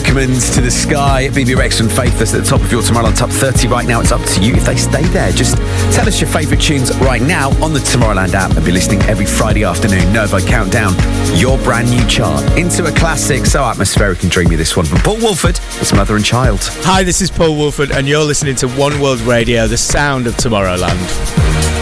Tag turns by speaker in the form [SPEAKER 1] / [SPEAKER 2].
[SPEAKER 1] Diamonds to the Sky, BB Rex and Faithless at the top of your Tomorrowland Top 30 right now. It's up to you if they stay there. Just tell us your favourite tunes right now on the Tomorrowland app and be listening every Friday afternoon. Nervo Countdown, your brand new chart into a classic. So atmospheric and dreamy, this one from Paul Woolford. It's Mother and Child.
[SPEAKER 2] Hi, this is Paul Woolford and you're listening to One World Radio, the sound of Tomorrowland.